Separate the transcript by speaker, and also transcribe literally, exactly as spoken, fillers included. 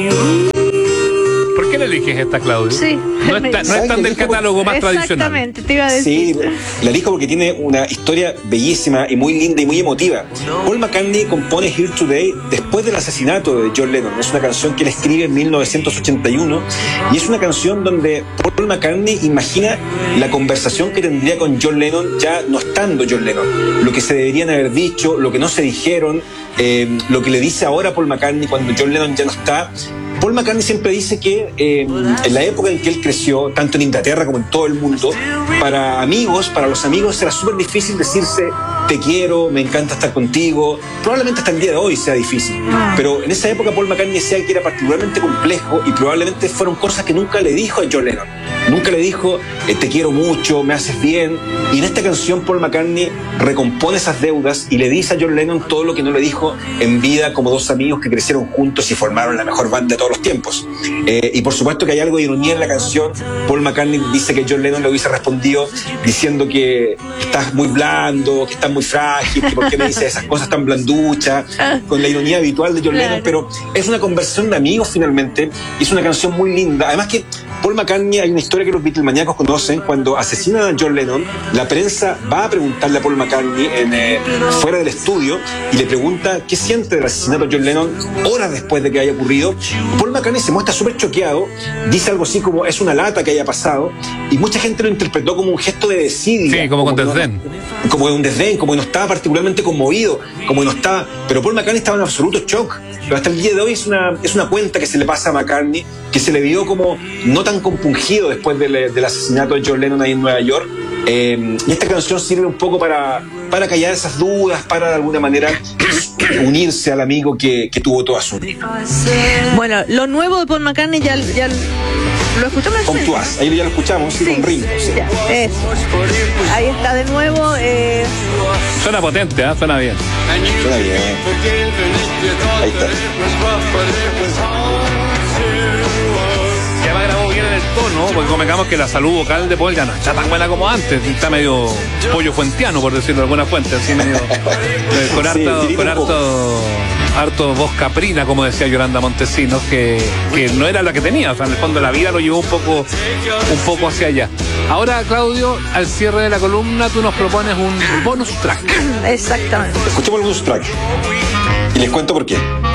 Speaker 1: ¿Por qué le eliges esta, Claudio?
Speaker 2: Sí.
Speaker 1: No está, no es tan del catálogo más tradicional.
Speaker 2: Exactamente, te iba a decir.
Speaker 3: Sí, la elijo porque tiene una historia bellísima y muy linda y muy emotiva. Paul McCartney compone Here Today después del asesinato de John Lennon. Es una canción que él escribe en mil novecientos ochenta y uno y es una canción donde Paul McCartney imagina la conversación que tendría con John Lennon ya no estando John Lennon. Lo que se deberían haber dicho, lo que no se dijeron, eh, lo que le dice ahora Paul McCartney cuando John Lennon ya no está. Paul McCartney siempre dice que eh, en la época en que él creció, tanto en Inglaterra como en todo el mundo, para amigos, para los amigos era súper difícil decirse te quiero, me encanta estar contigo. Probablemente hasta el día de hoy sea difícil, pero en esa época Paul McCartney decía que era particularmente complejo y probablemente fueron cosas que nunca le dijo a John Lennon. Nunca le dijo eh, te quiero mucho, me haces bien, y en esta canción Paul McCartney recompone esas deudas y le dice a John Lennon todo lo que no le dijo en vida como dos amigos que crecieron juntos y formaron la mejor banda de todos los tiempos. Eh, y por supuesto que hay algo de ironía en la canción. Paul McCartney dice que John Lennon le hubiese respondido diciendo que estás muy blando, que estás muy frágil, que por qué me dices esas cosas tan blanduchas, con la ironía habitual de John
Speaker 2: Claro.
Speaker 3: Lennon, pero es una conversación de amigos finalmente, y es una canción muy linda. Además que Paul McCartney, hay una historia que los Beatlemaníacos conocen. Cuando asesinan a John Lennon, la prensa va a preguntarle a Paul McCartney en, eh, fuera del estudio y le pregunta qué siente del asesinato de John Lennon horas después de que haya ocurrido. Paul McCartney se muestra súper choqueado, dice algo así como es una lata que haya pasado, y mucha gente lo interpretó como un gesto de desidia.
Speaker 1: Sí, como con desdén.
Speaker 3: No, como de un desdén, como que no estaba particularmente conmovido, como que no estaba, pero Paul McCartney estaba en absoluto shock. Pero hasta el día de hoy es una, es una cuenta que se le pasa a McCartney, que se le vio como no tan compungido después del, del asesinato de John Lennon ahí en Nueva York. Eh, y esta canción sirve un poco para, para callar esas dudas, para de alguna manera unirse al amigo que, que tuvo toda su vida.
Speaker 2: Bueno, lo nuevo de Paul McCartney ya, ya lo escuchamos.
Speaker 3: Con tu as, ahí ya lo escuchamos, sí,
Speaker 2: Sí,
Speaker 3: con Ringo. Sí.
Speaker 2: ya, eso. Ahí está de nuevo. Eh,
Speaker 1: Suena potente, ¿eh? Suena bien.
Speaker 3: Suena bien. Ahí está.
Speaker 1: Y además grabó bien en el tono, porque convengamos que la salud vocal de Paul ya no está tan buena como antes. Está medio pollo fuentiano, por decirlo de alguna fuente, así medio eh, con harto,
Speaker 3: Sí,
Speaker 1: con harto, harto voz caprina, como decía Yolanda Montesinos, que, que no era la que tenía. O sea, en el fondo la vida lo llevó un poco, un poco hacia allá. Ahora, Claudio, al cierre de la columna, tú nos propones un bonus track.
Speaker 2: exactamente.
Speaker 3: Escuchemos el bonus track y les cuento por qué.